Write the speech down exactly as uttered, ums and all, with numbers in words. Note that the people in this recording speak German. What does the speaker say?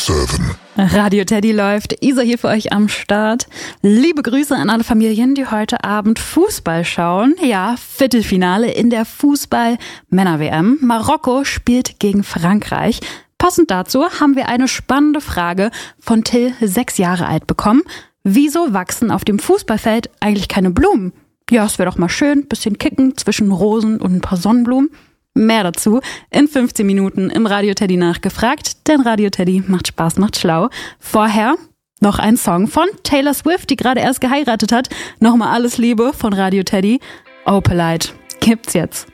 sieben. Radio Teddy läuft, Isa hier für euch am Start. Liebe Grüße an alle Familien, die heute Abend Fußball schauen. Ja, Viertelfinale in der Fußball-Männer-W M. Marokko spielt gegen Frankreich. Passend dazu haben wir eine spannende Frage von Till, sechs Jahre alt, bekommen. Wieso wachsen auf dem Fußballfeld eigentlich keine Blumen? Ja, es wäre doch mal schön, bisschen kicken zwischen Rosen und ein paar Sonnenblumen. Mehr dazu in fünfzehn Minuten im Radio Teddy nachgefragt, denn Radio Teddy macht Spaß, macht schlau. Vorher noch ein Song von Taylor Swift, die gerade erst geheiratet hat. Nochmal alles Liebe von Radio Teddy. Opalite gibt's jetzt.